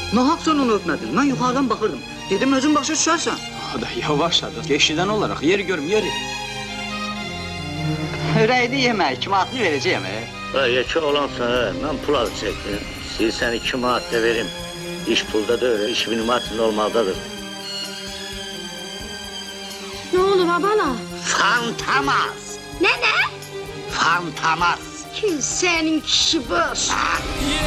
Nahaq sən onu öpmədin. Mən yuxarıdan baxırdım. Dedim özün başa düşərsən. Hadi yavaş hadi. Eşidən olaraq yeri görüm yeri. Ürəkli yemək, kim atını verəcəyəm. Yekə olansa, mən pul adı çəkdim. Sən 2 manat da verim. İş pulda da öyle, 2000 manat normaldadır. Ne olur abala? Fantamas! Ne? Fantamas! Kim senin kişi boş?